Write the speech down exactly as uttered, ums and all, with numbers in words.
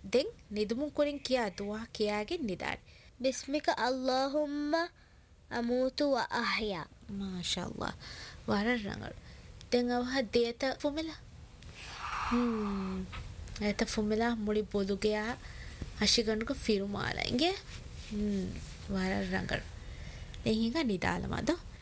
දෙන් නිදුමුන් කුරින් කියා දුවා කියාගෙන නිදාරි. بسمك اللهم أموت وأحيا. මාෂාල්ලා වර රංගල් දෙන් අවහ දේත ෆුමිලා හ්ම් ඒත ෆුමිලා මුලි බොදුගයා අශිගණුක ෆිරුමාලා ඉගේ හ්ම් වර රංගල් එහිඟ නිදාලමද